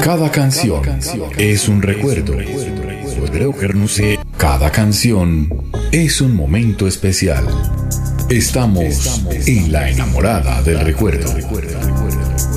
Cada canción es un recuerdo. Cada canción es un momento especial. Estamos en la enamorada del recuerdo.